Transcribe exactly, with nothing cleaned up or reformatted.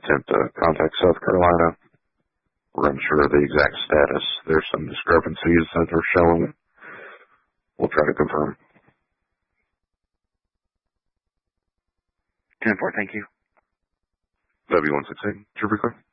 attempt to contact South Carolina. We're unsure of the exact status. There's some discrepancies that are showing. We'll try to confirm. ten four, thank you. W one six eight, Trooper Clear.